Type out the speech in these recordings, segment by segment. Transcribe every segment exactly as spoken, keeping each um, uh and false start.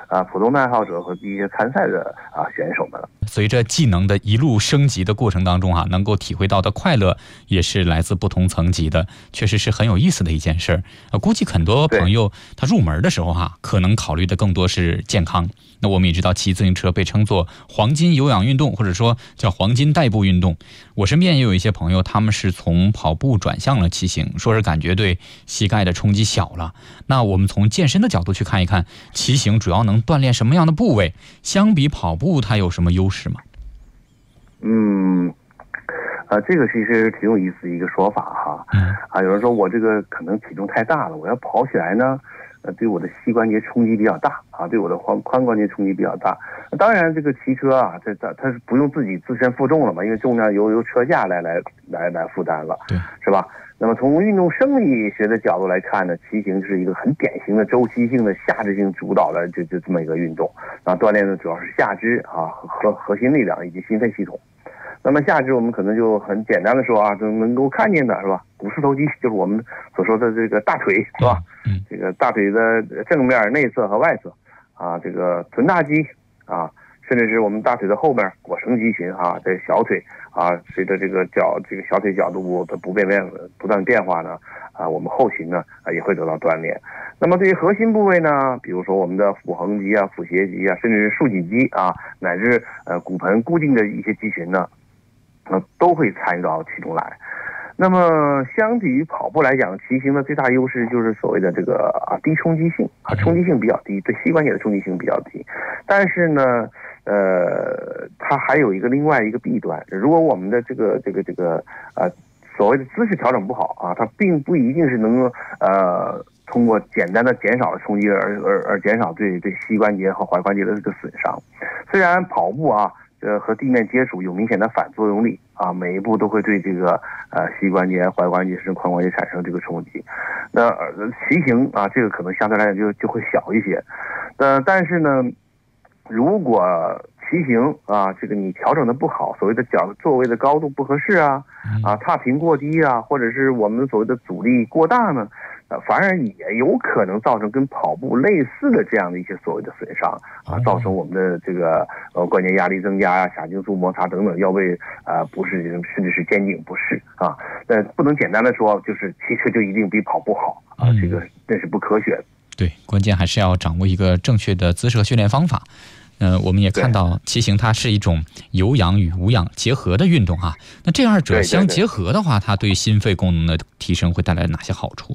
啊普通的爱好者和一些参赛的啊选手们了。 随着技能的一路升级的过程当中啊，能够体会到的快乐也是来自不同层级的，确实是很有意思的一件事儿。呃，估计很多朋友他入门的时候哈、啊，可能考虑的更多是健康。那我们也知道，骑自行车被称作黄金有氧运动，或者说叫黄金代步运动。我身边也有一些朋友，他们是从跑步转向了骑行，说是感觉对膝盖的冲击小了。那我们从健身的角度去看一看，骑行主要能锻炼什么样的部位？相比跑步，它有什么优势吗？ 嗯，啊，这个其实挺有意思的一个说法哈。 嗯， 啊，有人说我这个可能体重太大了，我要跑起来呢，呃，对我的膝关节冲击比较大啊，对我的髋髋关节冲击比较大。当然，这个骑车啊，这它它是不用自己自身负重了嘛，因为重量由由车架来来来来负担了， 对， 是吧？那么从运动生理学的角度来看呢，骑行是一个很典型的周期性的下肢性主导的就就这么一个运动，啊，锻炼的主要是下肢啊和核心力量以及心肺系统。那么下肢我们可能就很简单的说啊，就能够看见的是吧？股四头肌就是我们所说的这个大腿是吧？ 嗯， 这个大腿的正面、内侧和外侧啊，这个臀大肌啊，甚至是我们大腿的后面腘绳肌群啊，这小腿啊，随着这个角这个小腿角度的不变变不断变化呢，啊，我们后群呢啊也会得到锻炼。那么对于核心部位呢，比如说我们的腹横肌啊、腹斜肌啊，甚至是竖脊肌啊，乃至呃骨盆固定的一些肌群呢，呃都会参与到其中来。那么相比于跑步来讲，骑行的最大优势就是所谓的这个啊低冲击性啊，冲击性比较低，对膝关节的冲击性比较低。但是呢，呃，它还有一个另外一个弊端，如果我们的这个这个这个呃所谓的姿势调整不好啊，它并不一定是能够呃通过简单的减少冲击而而而减少对对膝关节和踝关节的这个损伤。虽然跑步啊。呃，和地面接触有明显的反作用力啊，每一步都会对这个呃膝关节、踝关节甚至髋关节产生这个冲击。那呃骑行啊，这个可能相对来讲就就会小一些。呃，但是呢，如果骑行啊，这个你调整的不好，所谓的脚座位的高度不合适啊，啊踏频过低啊，或者是我们所谓的阻力过大呢，呃，反而也有可能造成跟跑步类似的这样的一些所谓的损伤啊，造成我们的这个呃关节压力增加呀、髂胫束摩擦等等，腰背啊、呃、不适，甚至是肩颈不适啊。那不能简单的说就是骑车就一定比跑步好啊，这个这是不科学的。 对，关键还是要掌握一个正确的姿势和训练方法。呃，我们也看到骑行它是一种有氧与无氧结合的运动啊。那这二者相结合的话，它对心肺功能的提升会带来哪些好处？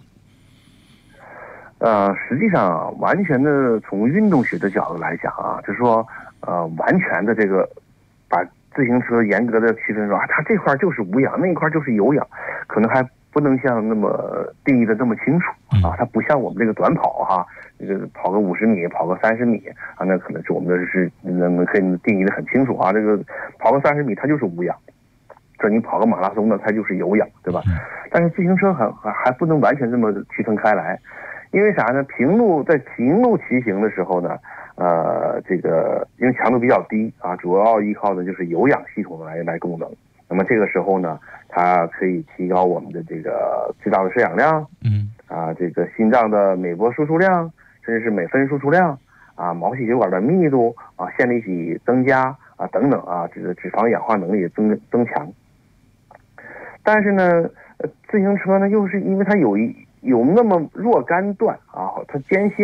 呃，实际上完全的从运动学的角度来讲啊，就是说呃，完全的这个把自行车严格的区分说啊，它这块就是无氧，那一块就是有氧，可能还不能像那么定义的这么清楚啊。它不像我们这个短跑哈，这个跑个五十米，跑个三十米啊，那可能是我们的是能可以定义的很清楚啊。这个跑个三十米它就是无氧，这你跑个马拉松呢，它就是有氧，对吧？但是自行车还还还不能完全这么区分开来。因为啥呢？平路在平路骑行的时候呢，呃，这个因为强度比较低啊，主要依靠的就是有氧系统来来供能。那么这个时候呢，它可以提高我们的这个最大的摄氧量， 嗯， 啊，这个心脏的每波输出量，甚至是每分输出量，啊，毛细血管的密度啊，线粒体增加啊等等啊，这个脂肪氧化能力增增强。但是呢，自行车呢，又是因为它有一有那么若干段啊，它间歇